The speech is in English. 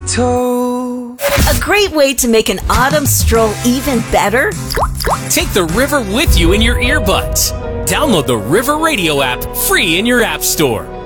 toe. A great way to make an autumn stroll even better? Take the river with you in your earbuds. Download the River Radio app free in your app store.